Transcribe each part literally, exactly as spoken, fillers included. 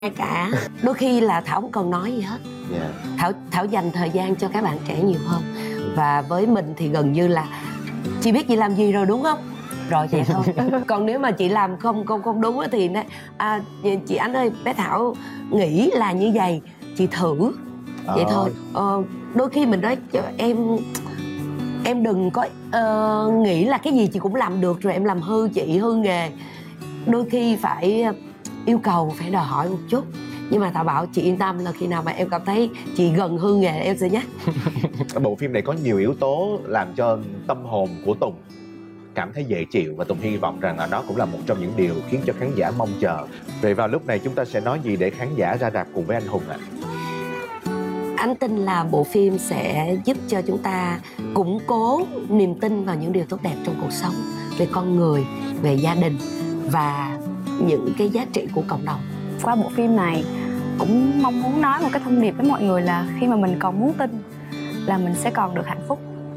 cả. Đôi khi là Thảo không cần nói gì hết. Yeah. Thảo Thảo dành thời gian cho các bạn trẻ nhiều hơn. Và với mình thì gần như là chị biết chị làm gì rồi đúng không? Rồi vậy thôi. Còn nếu mà chị làm không không không đúng thì nói à, chị Ánh ơi, bé Thảo nghĩ là như vậy, chị thử vậy Ờ. thôi. Ờ, đôi khi mình nói em em đừng có uh, nghĩ là cái gì chị cũng làm được rồi em làm hư chị, hư nghề. Đôi khi phải yêu cầu, phải đòi hỏi một chút. Nhưng mà Thảo bảo chị yên tâm là khi nào mà em cảm thấy chị gần hư nghề em sẽ nhắc. Bộ phim này có nhiều yếu tố làm cho tâm hồn của Tùng cảm thấy dễ chịu, và Tùng hy vọng rằng là đó cũng là một trong những điều khiến cho khán giả mong chờ. Vậy vào lúc này chúng ta sẽ nói gì để khán giả ra rạp cùng với anh Hùng ạ? À? Anh tin là bộ phim sẽ giúp cho chúng ta củng cố niềm tin vào những điều tốt đẹp trong cuộc sống, về con người, về gia đình và những cái giá trị của cộng đồng. Qua bộ phim này cũng mong muốn nói một cái thông điệp với mọi người là khi mà mình còn muốn tin là mình sẽ còn được hạnh phúc.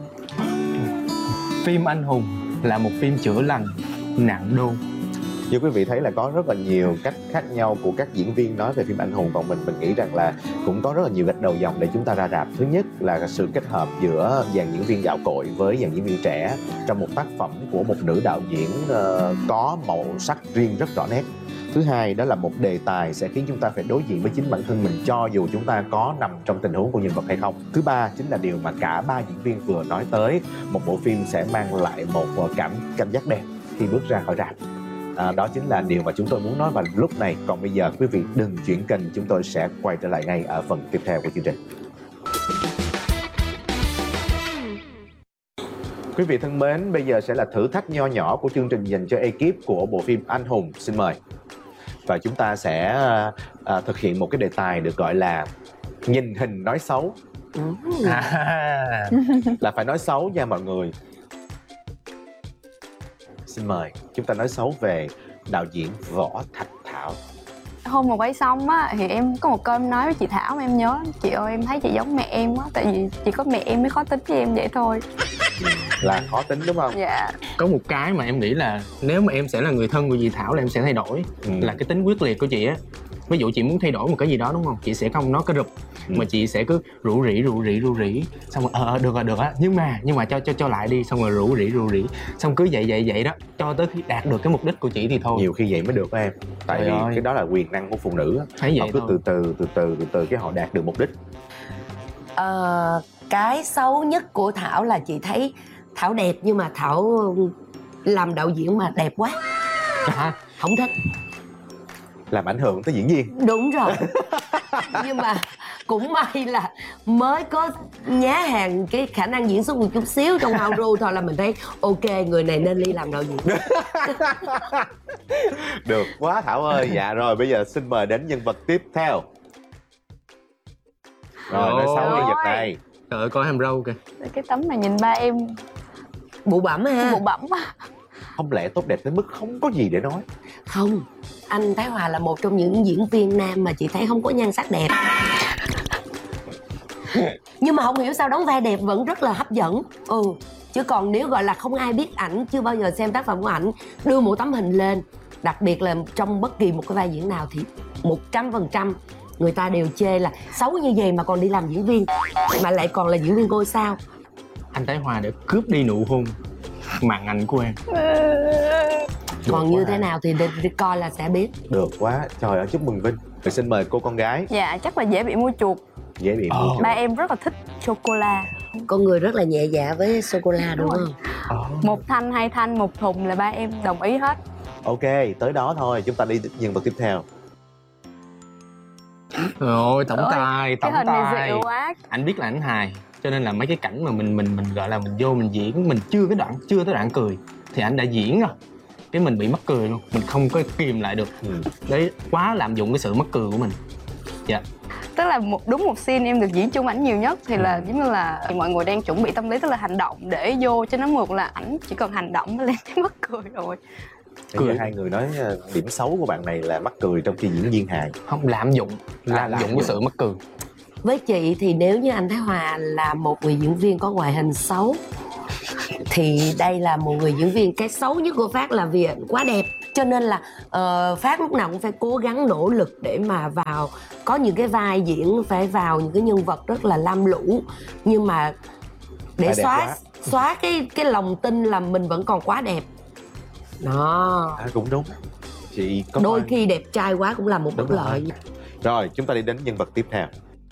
Phim Anh Hùng là một phim chữa lành nặng đô. Như quý vị thấy là có rất là nhiều cách khác nhau của các diễn viên nói về phim Anh Hùng, còn mình mình nghĩ rằng là cũng có rất là nhiều gạch đầu dòng để chúng ta ra rạp. Thứ nhất là sự kết hợp giữa dàn diễn viên gạo cội với dàn diễn viên trẻ trong một tác phẩm của một nữ đạo diễn uh, có màu sắc riêng rất rõ nét. Thứ hai đó là một đề tài sẽ khiến chúng ta phải đối diện với chính bản thân mình cho dù chúng ta có nằm trong tình huống của nhân vật hay không. Thứ ba chính là điều mà cả ba diễn viên vừa nói tới, một bộ phim sẽ mang lại một cảm cảm giác đẹp khi bước ra khỏi rạp. À, đó chính là điều mà chúng tôi muốn nói vào lúc này. Còn bây giờ quý vị đừng chuyển kênh, chúng tôi sẽ quay trở lại ngay ở phần tiếp theo của chương trình. Quý vị thân mến, bây giờ sẽ là thử thách nho nhỏ của chương trình dành cho ekip của bộ phim Anh Hùng. Xin mời. Và chúng ta sẽ à, thực hiện một cái đề tài được gọi là nhìn hình nói xấu. À, là phải nói xấu nha mọi người. Xin mời, chúng ta nói xấu về đạo diễn Võ Thạch Thảo. Hôm mà quay xong á thì em có một câu em nói với chị Thảo mà em nhớ: chị ơi, em thấy chị giống mẹ em á, tại vì chỉ có mẹ em mới khó tính với em vậy thôi. Là khó tính đúng không? Dạ. Có một cái mà em nghĩ là nếu mà em sẽ là người thân của chị Thảo là em sẽ thay đổi. Ừ. Là cái tính quyết liệt của chị á. Ví dụ chị muốn thay đổi một cái gì đó đúng không? Chị sẽ không nói cái rụp, ừ. mà chị sẽ cứ rủ rỉ rủ rỉ rủ rỉ, xong rồi ờ được rồi được á, nhưng mà nhưng mà cho cho cho lại đi, xong rồi rủ rỉ rủ rỉ, xong cứ vậy vậy vậy đó cho tới khi đạt được cái mục đích của chị thì thôi. Nhiều khi vậy mới được đó em, tại Trời vì ơi. cái đó là quyền năng của phụ nữ. Thấy vậy họ cứ thôi. từ từ từ từ từ từ cái họ đạt được mục đích. Ờ, cái xấu nhất của Thảo là chị thấy Thảo đẹp nhưng mà Thảo làm đạo diễn mà đẹp quá, à. không thích, làm ảnh hưởng tới diễn viên. Đúng rồi. Nhưng mà cũng may là mới có nhá hàng cái khả năng diễn xuất một chút xíu trong How Ru thôi là mình thấy ok, người này nên đi làm đạo diễn. Được quá Thảo ơi. Dạ rồi, bây giờ xin mời đến nhân vật tiếp theo. Rồi, nói xấu nhân vật này. Trời ơi, coi hàm râu kìa. Cái tấm này nhìn ba em bụ bẩm ha. Bụ bẩm á. Không lẽ tốt đẹp đến mức không có gì để nói? Không, anh Thái Hòa là một trong những diễn viên nam mà chị thấy không có nhan sắc đẹp. Nhưng mà không hiểu sao đóng vai đẹp vẫn rất là hấp dẫn. Ừ, chứ còn nếu gọi là không ai biết ảnh, chưa bao giờ xem tác phẩm của ảnh, đưa một tấm hình lên, đặc biệt là trong bất kỳ một cái vai diễn nào thì một trăm phần trăm người ta đều chê là xấu như vậy mà còn đi làm diễn viên, mà lại còn là diễn viên ngôi sao. Anh Thái Hòa đã cướp đi nụ hôn màn ảnh của em. Còn như thế nào thì để, để coi là sẽ biết. Được quá, trời ơi, chúc mừng Vinh. Rồi xin mời cô con gái. Dạ, chắc là dễ bị mua chuộc. Dễ bị mua chuộc. Ba em rất là thích sô-cô-la. Con người rất là nhẹ dạ với sô-cô-la đúng, đúng không? Oh. Một thanh, hai thanh, một thùng là ba em đồng ý hết. Ok, tới đó thôi, chúng ta đi nhân vật tiếp theo. Rồi, tổng tài, tổng tài. Cái hình này tài. dịu quá. Anh biết là anh hài, cho nên là mấy cái cảnh mà mình mình mình gọi là mình vô mình diễn, mình chưa cái đoạn chưa tới đoạn cười thì anh đã diễn rồi, cái mình bị mắc cười luôn, mình không có kìm lại được. Ừ. Đấy, quá lạm dụng cái sự mắc cười của mình. Dạ. Tức là một đúng một scene em được diễn chung ảnh nhiều nhất thì là giống như là mọi người đang chuẩn bị tâm lý, tức là hành động để vô cho nó mượt, là ảnh chỉ cần hành động mới lên cái mắc cười rồi. Cười. Hai người nói điểm xấu của bạn này là mắc cười trong khi diễn viên hài. Không, lạm dụng, lạm à, dụng cái sự mắc cười. Với chị thì nếu như anh Thái Hòa là một người diễn viên có ngoại hình xấu thì đây là một người diễn viên, cái xấu nhất của Phát là vì quá đẹp. Cho nên là uh, Phát lúc nào cũng phải cố gắng nỗ lực để mà vào có những cái vai diễn, phải vào những cái nhân vật rất là lam lũ, nhưng mà để Phải đẹp xóa quá. xóa cái cái lòng tin là mình vẫn còn quá đẹp. Đó. À, cũng đúng. Chị có Đôi coi- khi đẹp trai quá cũng là một Đúng bất rồi. lợi. Rồi chúng ta đi đến nhân vật tiếp theo.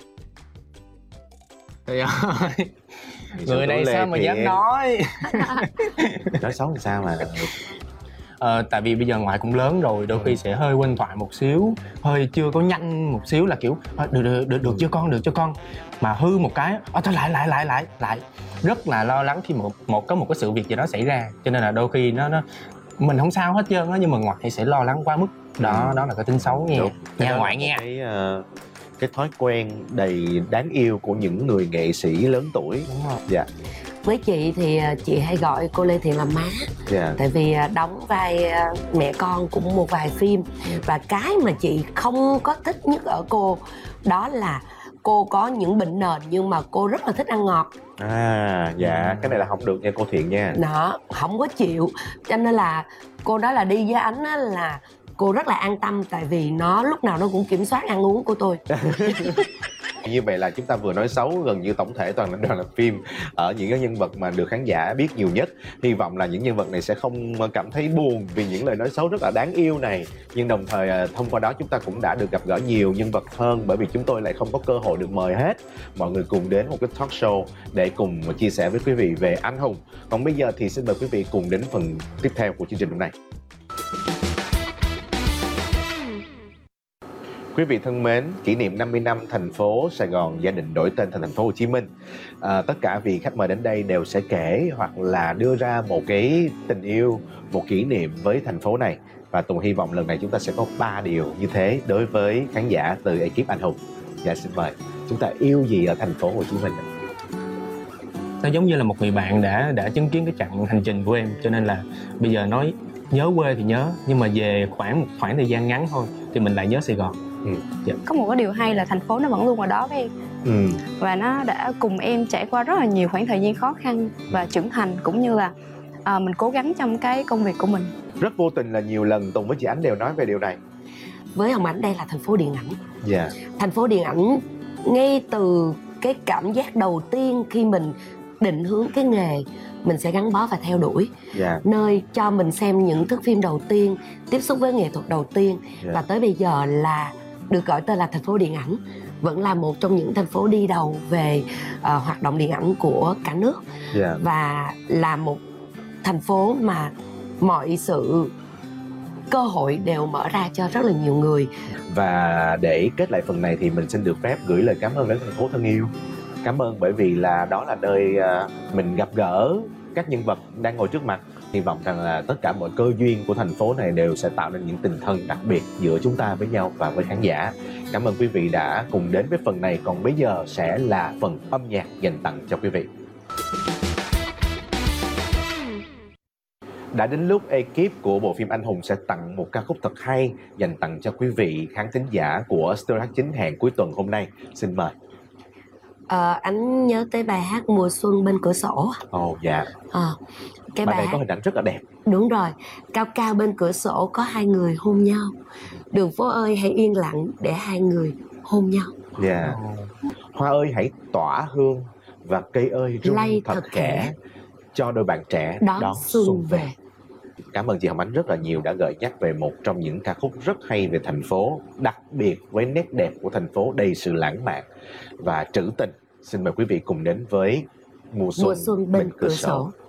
Trời ơi, Sự người này tủ lệ sao mà thì dám em- nói. Nói xấu làm sao mà. Ờ, tại vì bây giờ ngoại cũng lớn rồi, đôi khi sẽ hơi quên thoại một xíu, hơi chưa có nhanh một xíu là kiểu "Ờ, được được được được cho con, được cho con", mà hư một cái ờ thôi lại lại lại lại lại rất là lo lắng khi một một có một cái sự việc gì đó xảy ra, cho nên là đôi khi nó nó mình không sao hết trơn á, nhưng mà ngoại sẽ lo lắng quá mức. Đó Ừ. đó là cái tính xấu nha. Đúng. Cái Nha đó là ngoại một nha. Cái, ờ, cái thói quen đầy đáng yêu của những người nghệ sĩ lớn tuổi. Đúng rồi. Dạ. Với chị thì à, chị hay gọi cô Lê Thiện là má, Dạ. tại vì à, đóng vai à, mẹ con cũng một vài phim. Và cái mà chị không có thích nhất ở cô đó là cô có những bệnh nền nhưng mà cô rất là thích ăn ngọt. À dạ, cái này là không được nha cô Thiện nha. Đó, không có chịu. Cho nên là cô nói là đi với ánh á là cô rất là an tâm, tại vì nó lúc nào nó cũng kiểm soát ăn uống của tôi. Như vậy là chúng ta vừa nói xấu gần như tổng thể toàn là đoàn làm phim ở những cái nhân vật mà được khán giả biết nhiều nhất. Hy vọng là những nhân vật này sẽ không cảm thấy buồn vì những lời nói xấu rất là đáng yêu này. Nhưng đồng thời à, thông qua đó chúng ta cũng đã được gặp gỡ nhiều nhân vật hơn, bởi vì chúng tôi lại không có cơ hội được mời hết mọi người cùng đến một cái talk show để cùng chia sẻ với quý vị về anh hùng. Còn bây giờ thì xin mời quý vị cùng đến phần tiếp theo của chương trình hôm nay. Quý vị thân mến, kỷ niệm năm mươi năm thành phố Sài Gòn gia đình đổi tên thành thành phố Hồ Chí Minh. À, tất cả vị khách mời đến đây đều sẽ kể hoặc là đưa ra một cái tình yêu, một kỷ niệm với thành phố này. Và Tùng hy vọng lần này chúng ta sẽ có ba điều như thế đối với khán giả từ ekip Anh Hùng. Dạ xin mời. Chúng ta yêu gì ở thành phố Hồ Chí Minh? Nó giống như là một người bạn đã đã chứng kiến cái chặng hành trình của em, cho nên là bây giờ nói nhớ quê thì nhớ, nhưng mà về khoảng một khoảng thời gian ngắn thôi thì mình lại nhớ Sài Gòn. Ừ. Dạ. Có một cái điều hay là thành phố nó vẫn luôn ở đó với em, Ừ. và nó đã cùng em trải qua rất là nhiều khoảng thời gian khó khăn và trưởng thành, cũng như là à, mình cố gắng trong cái công việc của mình. Rất vô tình là nhiều lần Tùng với chị Ánh đều nói về điều này. Với Hồng Ánh đây là thành phố điện ảnh. Dạ. Thành phố điện ảnh, ngay từ cái cảm giác đầu tiên khi mình định hướng cái nghề mình sẽ gắn bó và theo đuổi, Dạ. nơi cho mình xem những thước phim đầu tiên, tiếp xúc với nghệ thuật đầu tiên, Dạ. và tới bây giờ là được gọi tên là thành phố điện ảnh, vẫn là một trong những thành phố đi đầu về uh, hoạt động điện ảnh của cả nước, Dạ. và là một thành phố mà mọi sự cơ hội đều mở ra cho rất là nhiều người. Và để kết lại phần này thì mình xin được phép gửi lời cảm ơn đến thành phố thân yêu. Cảm ơn bởi vì là đó là nơi à, mình gặp gỡ các nhân vật đang ngồi trước mặt. Hy vọng rằng là tất cả mọi cơ duyên của thành phố này đều sẽ tạo nên những tình thân đặc biệt giữa chúng ta với nhau và với khán giả. Cảm ơn quý vị đã cùng đến với phần này. Còn bây giờ sẽ là phần âm nhạc dành tặng cho quý vị. Đã đến lúc ekip của bộ phim Anh Hùng sẽ tặng một ca khúc thật hay dành tặng cho quý vị khán thính giả của Studio hát chín hẹn cuối tuần hôm nay. Xin mời. Ờ, anh nhớ tới bài hát Mùa Xuân Bên Cửa Sổ. Ồ oh, dạ. Ờ, cái Bài bài này có hát hình ảnh rất là đẹp. đúng rồi, cao cao bên cửa sổ có hai người hôn nhau. Đường phố ơi hãy yên lặng để hai người hôn nhau. Dạ. Hoa ơi hãy tỏa hương và cây ơi rung Lay thật thật khẽ khẽ. cho đôi bạn trẻ Đón đón xuân xuân về. về. Cảm ơn chị Hồng Ánh rất là nhiều đã gợi nhắc về một trong những ca khúc rất hay về thành phố, đặc biệt với nét đẹp của thành phố đầy sự lãng mạn và trữ tình. Xin mời quý vị cùng đến với Mùa Xuân, Mùa Xuân Bên Cửa Sổ.